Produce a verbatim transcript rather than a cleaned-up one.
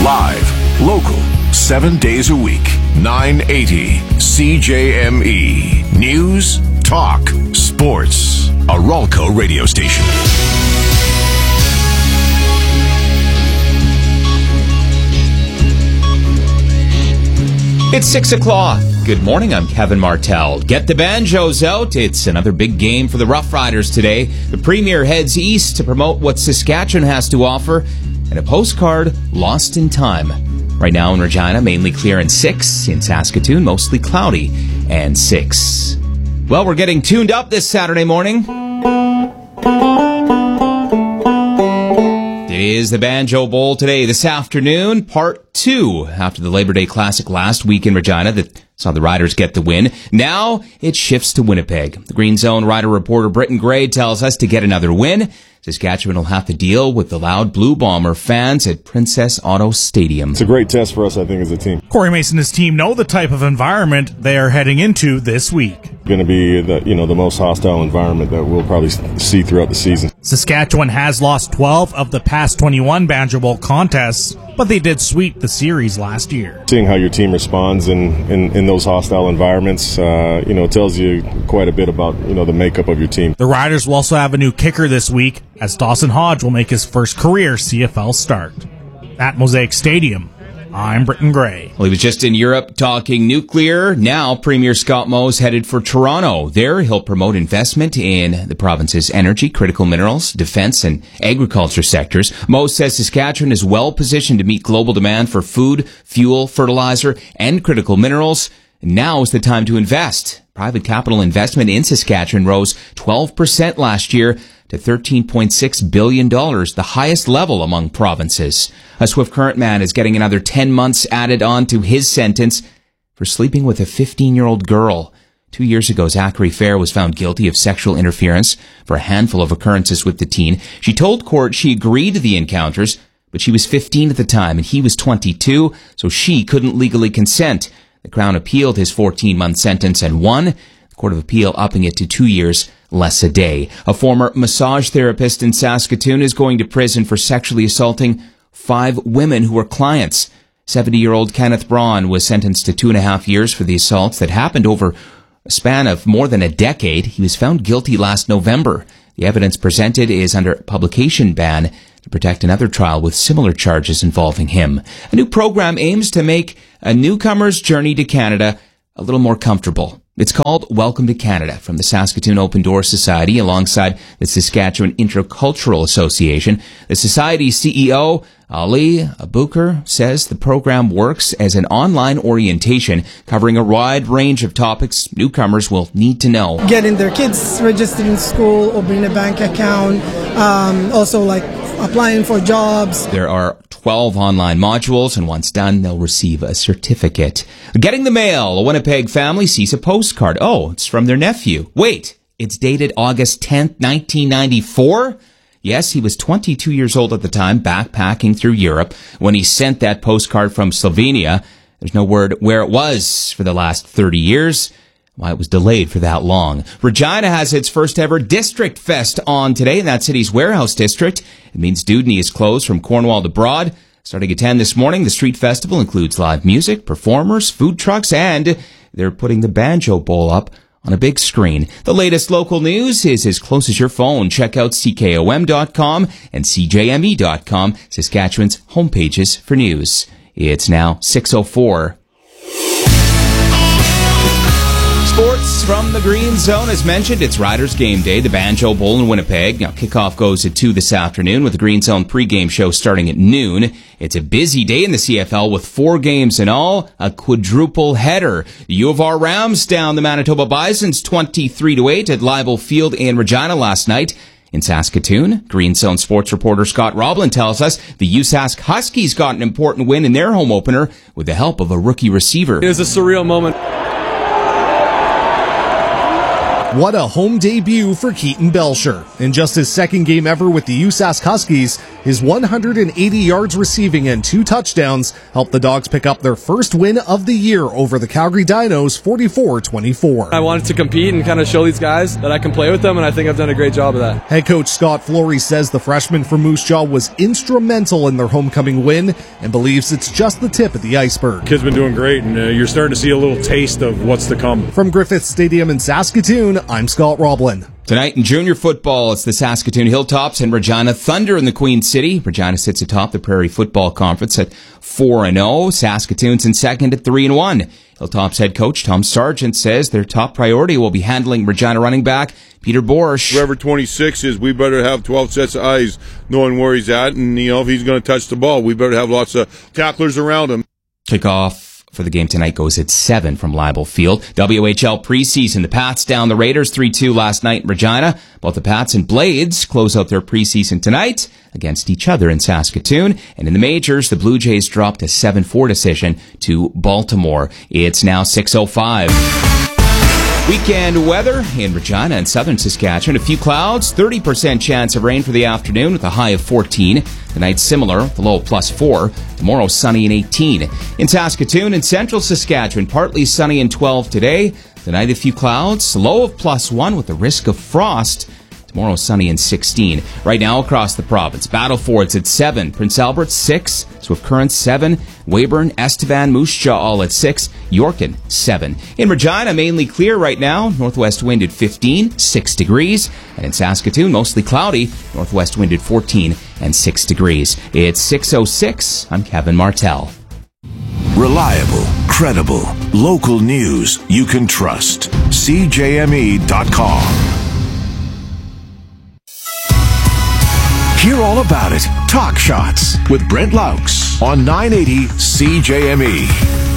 Live, local, seven days a week, nine eighty C J M E. News, talk, sports. A Ralco radio station. It's six o'clock. Good morning, I'm Kevin Martell. Get the banjos out. It's another big game for the Rough Riders today. The Premier heads east to promote what Saskatchewan has to offer, and a postcard lost in time. Right now in Regina, mainly clear and six. In Saskatoon, mostly cloudy and six. Well, we're getting tuned up this Saturday morning. It is the Banjo Bowl today, this afternoon, part two, after the Labor Day Classic last week in Regina that saw the Riders get the win. Now it shifts to Winnipeg. The Green Zone Rider reporter Britton Gray tells us to get another win, Saskatchewan will have to deal with the loud Blue Bomber fans at Princess Auto Stadium. It's a great test for us, I think, as a team. Corey Mason and his team know the type of environment they are heading into this week. Going to be the you know the most hostile environment that we'll probably see throughout the season. Saskatchewan has lost twelve of the past twenty-one Banjo Bowl contests, but they did sweep the series last year. Seeing how your team responds in, in, in those hostile environments, uh, you know, tells you quite a bit about you know the makeup of your team. The Riders will also have a new kicker this week, as Dawson Hodge will make his first career C F L start. At Mosaic Stadium, I'm Britton Gray. Well, he was just in Europe talking nuclear. Now, Premier Scott Moe's headed for Toronto. There, he'll promote investment in the province's energy, critical minerals, defense, and agriculture sectors. Moe says Saskatchewan is well positioned to meet global demand for food, fuel, fertilizer, and critical minerals. Now is the time to invest. Private capital investment in Saskatchewan rose twelve percent last year to thirteen point six billion dollars, the highest level among provinces. A Swift Current man is getting another ten months added on to his sentence for sleeping with a fifteen-year-old girl. Two years ago, Zachary Fair was found guilty of sexual interference for a handful of occurrences with the teen. She told court she agreed to the encounters, but she was fifteen at the time and he was twenty-two, so she couldn't legally consent. The Crown appealed his fourteen-month sentence and won, the Court of Appeal upping it to two years less a day. A former massage therapist in Saskatoon is going to prison for sexually assaulting five women who were clients. seventy-year-old Kenneth Braun was sentenced to two and a half years for the assaults that happened over a span of more than a decade. He was found guilty last November. The evidence presented is under publication ban to protect another trial with similar charges involving him. A new program aims to make a newcomer's journey to Canada a little more comfortable. It's called Welcome to Canada from the Saskatoon Open Door Society alongside the Saskatchewan Intercultural Association. The Society's C E O, Ali Abukar, says the program works as an online orientation covering a wide range of topics newcomers will need to know. Getting their kids registered in school, opening a bank account, um, also like applying for jobs. There are twelve online modules, and once done, they'll receive a certificate. Getting the mail. A Winnipeg family sees a postcard. Oh, it's from their nephew. Wait, it's dated August tenth, nineteen ninety-four? Yes, he was twenty-two years old at the time, backpacking through Europe, when he sent that postcard from Slovenia. There's no word where it was for the last thirty years. Why it was delayed for that long. Regina has its first ever District Fest on today in that city's warehouse district. It means Dewdney is closed from Cornwall to Broad. Starting at ten this morning, the street festival includes live music, performers, food trucks, and they're putting the Banjo Bowl up on a big screen. The latest local news is as close as your phone. Check out C K O M dot com and C J M E dot com, Saskatchewan's homepages for news. It's now six oh four. Sports from the Green Zone. As mentioned, it's Riders Game Day, the Banjo Bowl in Winnipeg. Now, kickoff goes at two this afternoon with the Green Zone pregame show starting at noon. It's a busy day in the C F L with four games in all, a quadruple header. The U of R Rams down the Manitoba Bisons twenty-three to eight at Leibel Field in Regina last night. In Saskatoon, Green Zone sports reporter Scott Roblin tells us the U S A S K Huskies got an important win in their home opener with the help of a rookie receiver. It was a surreal moment. What a home debut for Keaton Belcher. In just his second game ever with the U S A S Huskies, his one hundred eighty yards receiving and two touchdowns helped the Dogs pick up their first win of the year over the Calgary Dinos forty-four twenty-four. I wanted to compete and kind of show these guys that I can play with them, and I think I've done a great job of that. Head coach Scott Flory says the freshman from Moose Jaw was instrumental in their homecoming win and believes it's just the tip of the iceberg. Kids been doing great, and uh, you're starting to see a little taste of what's to come. From Griffith Stadium in Saskatoon, I'm Scott Roblin. Tonight in junior football, it's the Saskatoon Hilltops and Regina Thunder in the Queen City. Regina sits atop the Prairie Football Conference at four and oh. Saskatoon's in second at three and one. Hilltops head coach Tom Sargent says their top priority will be handling Regina running back Peter Borsch. Whoever twenty-six is, we better have twelve sets of eyes knowing where he's at, and you know if he's going to touch the ball, we better have lots of tacklers around him. Kickoff for the game tonight goes at seven from Leibel Field. W H L preseason. The Pats down the Raiders three two last night in Regina. Both the Pats and Blades close out their preseason tonight against each other in Saskatoon. And in the majors, the Blue Jays dropped a seven four decision to Baltimore. It's now six oh five. Weekend weather in Regina and southern Saskatchewan. A few clouds, thirty percent chance of rain for the afternoon with a high of fourteen. The night similar, the low plus four. Tomorrow sunny and eighteen. In Saskatoon and central Saskatchewan, partly sunny and twelve today. The night a few clouds, low of plus one with the risk of frost. Tomorrow sunny and sixteen. Right now across the province, Battlefords at seven, Prince Albert six, Swift Current seven, Weyburn, Estevan, Moose Jaw all at six, Yorkin seven. In Regina, mainly clear right now, northwest wind at fifteen, six degrees. And in Saskatoon, mostly cloudy, northwest wind at fourteen and six degrees. It's six oh six. I'm Kevin Martell. Reliable, credible, local news you can trust. C J M E dot com. Hear all about it. Talk Shots with Brent Laux on nine eighty C J M E.